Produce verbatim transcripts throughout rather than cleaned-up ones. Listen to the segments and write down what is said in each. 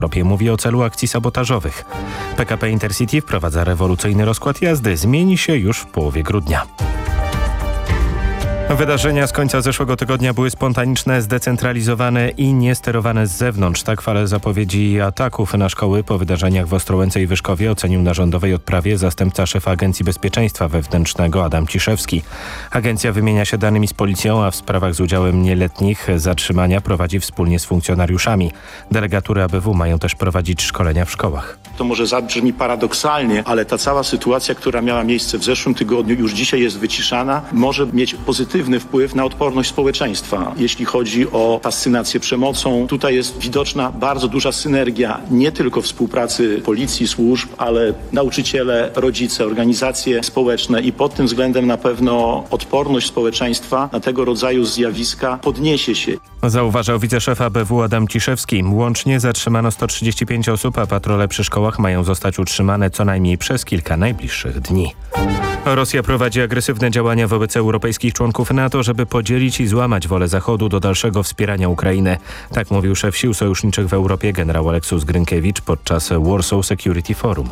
Europie mówi o celu akcji sabotażowych. P K P Intercity wprowadza rewolucyjny rozkład jazdy. Zmieni się już w połowie grudnia. Wydarzenia z końca zeszłego tygodnia były spontaniczne, zdecentralizowane i niesterowane z zewnątrz. Tak falę zapowiedzi ataków na szkoły po wydarzeniach w Ostrołęce i Wyszkowie ocenił na rządowej odprawie zastępca szefa Agencji Bezpieczeństwa Wewnętrznego Adam Ciszewski. Agencja wymienia się danymi z policją, a w sprawach z udziałem nieletnich zatrzymania prowadzi wspólnie z funkcjonariuszami. Delegatury A B W mają też prowadzić szkolenia w szkołach. To może zabrzmi paradoksalnie, ale ta cała sytuacja, która miała miejsce w zeszłym tygodniu, już dzisiaj jest wyciszana, może mieć pozytywny wpływ na odporność społeczeństwa. Jeśli chodzi o fascynację przemocą, tutaj jest widoczna bardzo duża synergia nie tylko współpracy policji, służb, ale nauczyciele, rodzice, organizacje społeczne i pod tym względem na pewno odporność społeczeństwa na tego rodzaju zjawiska podniesie się. Zauważał wiceszef A B W Adam Ciszewski. Łącznie zatrzymano sto trzydzieści pięć osób, a patrole przy szkołach mają zostać utrzymane co najmniej przez kilka najbliższych dni. Rosja prowadzi agresywne działania wobec europejskich członków NATO, żeby podzielić i złamać wolę Zachodu do dalszego wspierania Ukrainy. Tak mówił szef sił sojuszniczych w Europie generał Oleksius Grynkiewicz podczas Warsaw Security Forum.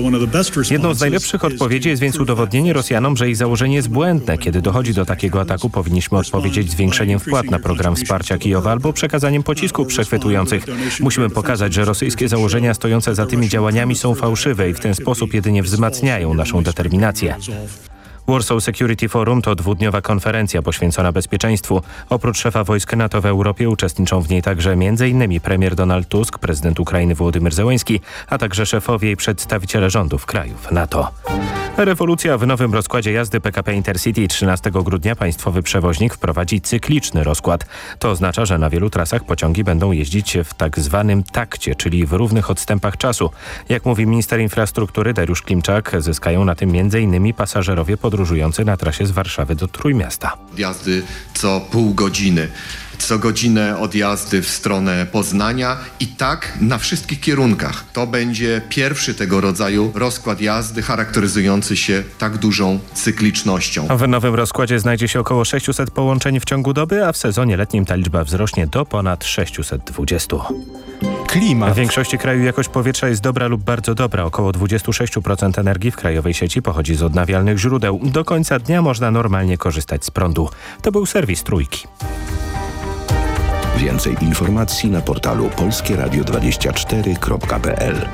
Jedną z najlepszych odpowiedzi jest więc udowodnienie Rosjanom, że ich założenie jest błędne. Kiedy dochodzi do takiego ataku, powinniśmy odpowiedzieć zwiększeniem wpłat na program wsparcia Kijowa albo przekazaniem pocisków przechwytujących. Musimy pokazać, że rosyjskie założenia stojące za tymi działaniami są fałszywe i w ten sposób jedynie wzmacniają naszą determinację. Warsaw Security Forum to dwudniowa konferencja poświęcona bezpieczeństwu. Oprócz szefa wojsk NATO w Europie uczestniczą w niej także między innymi premier Donald Tusk, prezydent Ukrainy Wołodymyr Zełenski, a także szefowie i przedstawiciele rządów krajów NATO. Rewolucja w nowym rozkładzie jazdy P K P Intercity. trzynastego grudnia państwowy przewoźnik wprowadzi cykliczny rozkład. To oznacza, że na wielu trasach pociągi będą jeździć w tak zwanym takcie, czyli w równych odstępach czasu. Jak mówi minister infrastruktury Dariusz Klimczak, zyskają na tym między innymi pasażerowie podróżujący na trasie z Warszawy do Trójmiasta. Wjazdy co pół godziny. Co godzinę odjazdy w stronę Poznania i tak na wszystkich kierunkach. To będzie pierwszy tego rodzaju rozkład jazdy charakteryzujący się tak dużą cyklicznością. W nowym rozkładzie znajdzie się około sześciuset połączeń w ciągu doby, a w sezonie letnim ta liczba wzrośnie do ponad sześciuset dwudziestu. Klimat. W większości kraju jakość powietrza jest dobra lub bardzo dobra. Około dwadzieścia sześć procent energii w krajowej sieci pochodzi z odnawialnych źródeł. Do końca dnia można normalnie korzystać z prądu. To był serwis Trójki. Więcej informacji na portalu polskie radio dwadzieścia cztery kropka p l.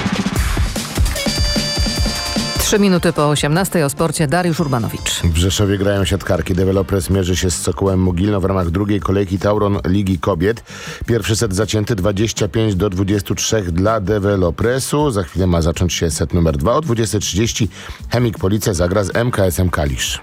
Trzy minuty po osiemnastej o sporcie Dariusz Urbanowicz. W Rzeszowie grają siatkarki. Developers mierzy się z Sokołem Mogilno w ramach drugiej kolejki Tauron Ligi Kobiet. Pierwszy set zacięty dwadzieścia pięć do dwudziestu trzech dla Developresu. Za chwilę ma zacząć się set numer dwa. O dwudziestej trzydzieści Chemik Police zagra z M K S M Kalisz.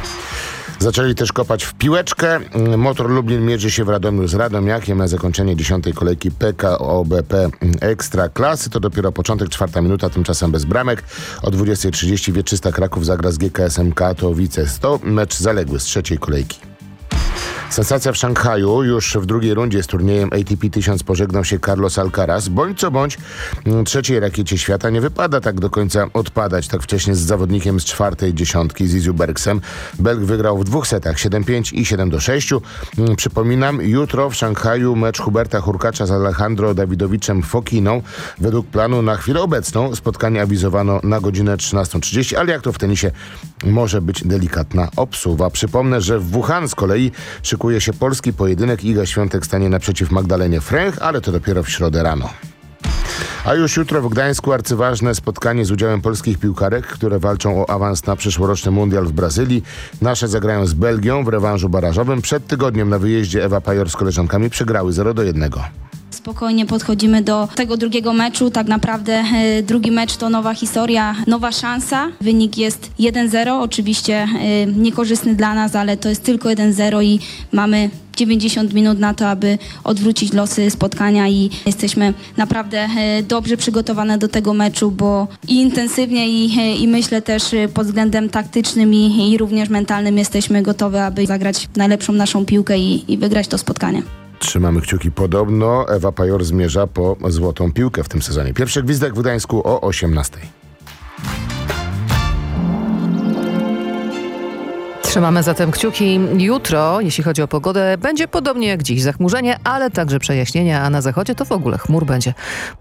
Zaczęli też kopać w piłeczkę. Motor Lublin mierzy się w Radomiu z Radomiakiem na zakończenie dziesiątej kolejki P K O B P Ekstra Klasy. To dopiero początek, czwarta minuta, tymczasem bez bramek. O dwudziestej trzydzieści Wieczysta Kraków zagra z G K S M Katowice. To mecz zaległy z trzeciej kolejki. Sensacja w Szanghaju. Już w drugiej rundzie z turniejem A T P tysiąc pożegnał się Carlos Alcaraz. Bądź co bądź, trzeciej rakiecie świata nie wypada tak do końca odpadać tak wcześnie z zawodnikiem z czwartej dziesiątki, Ziziu Bergsem. Belg wygrał w dwóch setach siedem pięć i siedem do sześciu. Przypominam, jutro w Szanghaju mecz Huberta Hurkacza z Alejandro Dawidowiczem Fokiną. Według planu na chwilę obecną spotkanie awizowano na godzinę trzynastą trzydzieści, ale jak to w tenisie może być delikatna obsuwa. Przypomnę, że w Wuhan z kolei szykuje się polski pojedynek. Iga Świątek stanie naprzeciw Magdalenie Fręch, ale to dopiero w środę rano. A już jutro w Gdańsku arcyważne spotkanie z udziałem polskich piłkarek, które walczą o awans na przyszłoroczny mundial w Brazylii. Nasze zagrają z Belgią w rewanżu barażowym. Przed tygodniem na wyjeździe Ewa Pajor z koleżankami przegrały zero do jednego. Spokojnie podchodzimy do tego drugiego meczu. Tak naprawdę e, drugi mecz to nowa historia, nowa szansa. Wynik jest jeden zero. Oczywiście e, niekorzystny dla nas, ale to jest tylko jeden zero i mamy dziewięćdziesiąt minut na to, aby odwrócić losy spotkania i jesteśmy naprawdę e, dobrze przygotowane do tego meczu, bo i intensywnie i, e, i myślę też pod względem taktycznym i, i również mentalnym jesteśmy gotowi, aby zagrać najlepszą naszą piłkę i, i wygrać to spotkanie. Trzymamy kciuki. Podobno Ewa Pajor zmierza po złotą piłkę w tym sezonie. Pierwszy gwizdek w Gdańsku o osiemnastej. Trzymamy zatem kciuki. Jutro, jeśli chodzi o pogodę, będzie podobnie jak dziś. Zachmurzenie, ale także przejaśnienia, a na zachodzie to w ogóle chmur będzie